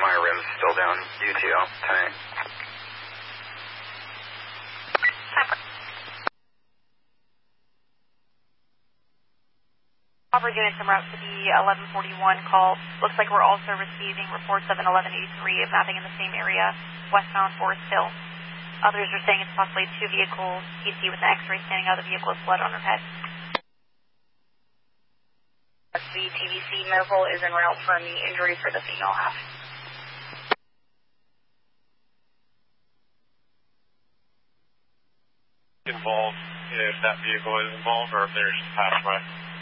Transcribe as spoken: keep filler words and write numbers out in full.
my rim's still down U T L tonight. Operator units en route to the eleven forty-one call. Looks like we're also receiving reports of an eleven eighty-three mapping in the same area, westbound Forest Hill. Others are saying it's possibly two vehicles. You see with the X-ray standing out of the vehicle with blood on her head. The T V C medical is en route for the injury for the female half. Involved if that vehicle is involved or if they're just passed by.